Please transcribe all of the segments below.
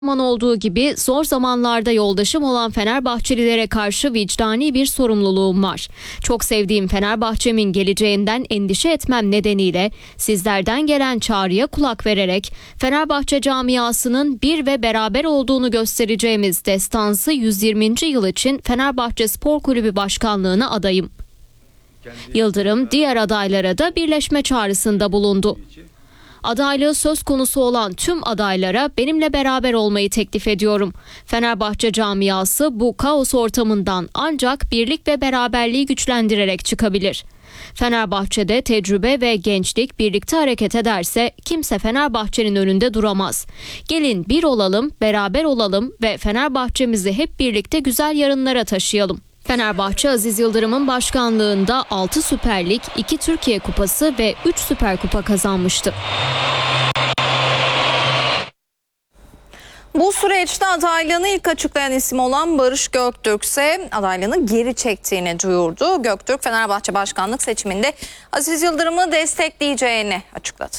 zaman olduğu gibi zor zamanlarda yoldaşım olan Fenerbahçelilere karşı vicdani bir sorumluluğum var. Çok sevdiğim Fenerbahçe'min geleceğinden endişe etmem nedeniyle sizlerden gelen çağrıya kulak vererek Fenerbahçe camiasının bir ve beraber olduğunu göstereceğimiz destansı 120. yıl için Fenerbahçe Spor Kulübü Başkanlığı'na adayım. Yıldırım diğer adaylara da birleşme çağrısında bulundu. Adaylığı söz konusu olan tüm adaylara benimle beraber olmayı teklif ediyorum. Fenerbahçe camiası bu kaos ortamından ancak birlik ve beraberliği güçlendirerek çıkabilir. Fenerbahçe'de tecrübe ve gençlik birlikte hareket ederse kimse Fenerbahçe'nin önünde duramaz. Gelin bir olalım, beraber olalım ve Fenerbahçe'mizi hep birlikte güzel yarınlara taşıyalım. Fenerbahçe Aziz Yıldırım'ın başkanlığında 6 Süper Lig, 2 Türkiye Kupası ve 3 Süper Kupa kazanmıştı. Bu süreçte adaylığını ilk açıklayan isim olan Barış Göktürk ise adaylığını geri çektiğini duyurdu. Göktürk, Fenerbahçe başkanlık seçiminde Aziz Yıldırım'ı destekleyeceğini açıkladı.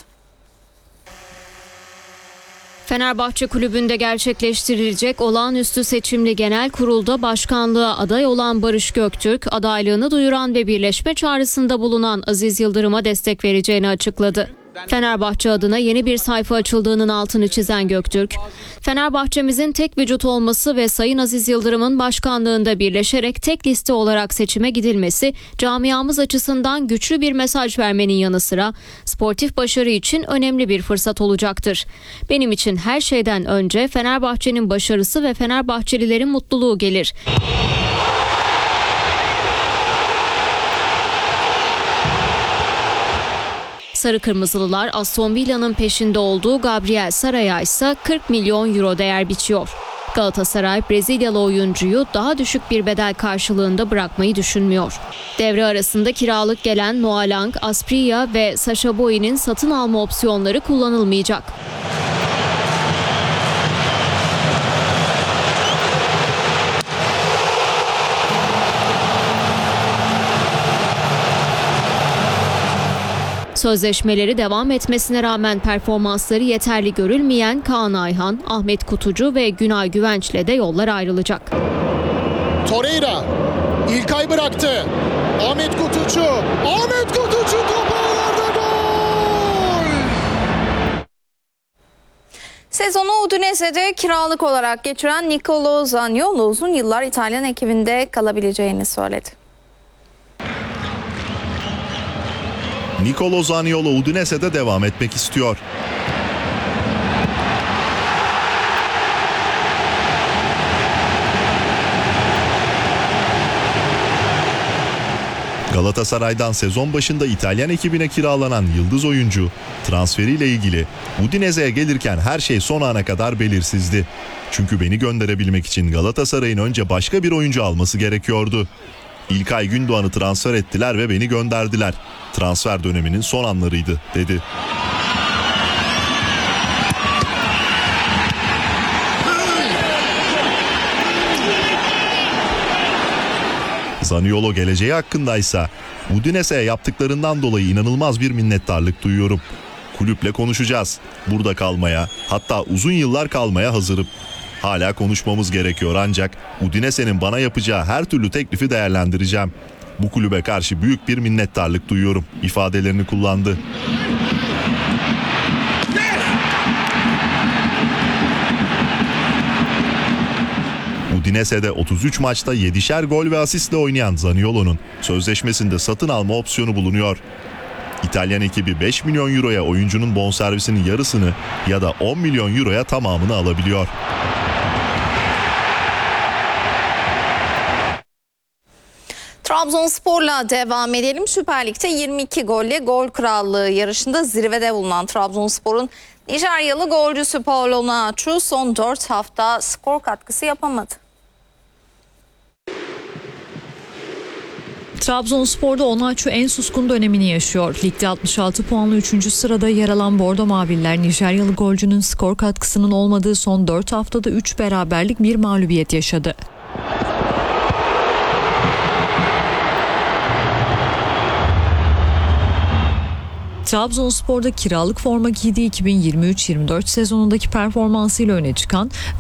Fenerbahçe Kulübü'nde gerçekleştirilecek olağanüstü seçimli genel kurulda başkanlığa aday olan Barış Göktürk, adaylığını duyuran ve birleşme çağrısında bulunan Aziz Yıldırım'a destek vereceğini açıkladı. Fenerbahçe adına yeni bir sayfa açıldığının altını çizen Göktürk, Fenerbahçe'mizin tek vücut olması ve Sayın Aziz Yıldırım'ın başkanlığında birleşerek tek liste olarak seçime gidilmesi camiamız açısından güçlü bir mesaj vermenin yanı sıra sportif başarı için önemli bir fırsat olacaktır. Benim için her şeyden önce Fenerbahçe'nin başarısı ve Fenerbahçelilerin mutluluğu gelir. Sarı Kırmızılılar Aston Villa'nın peşinde olduğu Gabriel Saray'a ise 40 milyon euro değer biçiyor. Galatasaray Brezilyalı oyuncuyu daha düşük bir bedel karşılığında bırakmayı düşünmüyor. Devre arasında kiralık gelen Noah Lang, Asprilla ve Sacha Boey'nin satın alma opsiyonları kullanılmayacak. Sözleşmeleri devam etmesine rağmen performansları yeterli görülmeyen Kaan Ayhan, Ahmet Kutucu ve Günay Güvenç'le de yollar ayrılacak. Torreira İlkay bıraktı. Ahmet Kutucu topu ağlarda, gol! Sezonu Udinese'de kiralık olarak geçiren Nicolo Zaniolo uzun yıllar İtalyan ekibinde kalabileceğini söyledi. Nicolo Zaniolo Udinese'de devam etmek istiyor. Galatasaray'dan sezon başında İtalyan ekibine kiralanan yıldız oyuncu transferiyle ilgili Udinese'ye gelirken her şey son ana kadar belirsizdi. Çünkü beni gönderebilmek için Galatasaray'ın önce başka bir oyuncu alması gerekiyordu. İlkay Gündoğan'ı transfer ettiler ve beni gönderdiler. Transfer döneminin son anlarıydı, dedi. Zaniolo geleceği hakkındaysa Udinese'ye yaptıklarından dolayı inanılmaz bir minnettarlık duyuyorum. Kulüple konuşacağız. Burada kalmaya, hatta uzun yıllar kalmaya hazırım. Hala konuşmamız gerekiyor ancak Udinese'nin bana yapacağı her türlü teklifi değerlendireceğim. Bu kulübe karşı büyük bir minnettarlık duyuyorum ifadelerini kullandı. Udinese'de 33 maçta 7'şer gol ve asistle oynayan Zaniolo'nun sözleşmesinde satın alma opsiyonu bulunuyor. İtalyan ekibi 5 milyon euroya oyuncunun bonservisinin yarısını ya da 10 milyon euroya tamamını alabiliyor. Trabzonspor'la devam edelim. Süper Lig'de 22 golle gol krallığı yarışında zirvede bulunan Trabzonspor'un Nijeryalı golcüsü Paulo Onaçu son 4 hafta skor katkısı yapamadı. Trabzonspor'da Onaçu en suskun dönemini yaşıyor. Ligde 66 puanlı 3. sırada yer alan Bordo Maviller, Nijeryalı golcünün skor katkısının olmadığı son 4 haftada 3 beraberlik, 1 mağlubiyet yaşadı. Trabzonspor'da kiralık forma giydiği 2023-24 sezonundaki performansıyla öne çıkan